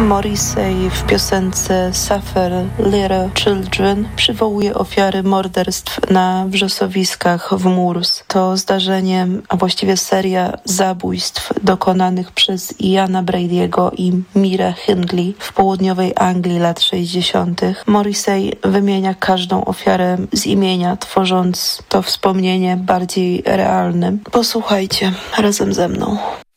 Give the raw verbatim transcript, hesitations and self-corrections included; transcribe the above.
Morrissey w piosence Suffer Little Children przywołuje ofiary morderstw na wrzosowiskach w Moors. To zdarzenie, a właściwie seria zabójstw dokonanych przez Iana Brady'ego i Mirę Hindley w południowej Anglii lat sześćdziesiątych. Morrissey wymienia każdą ofiarę z imienia, tworząc to wspomnienie bardziej realnym. Posłuchajcie razem ze mną.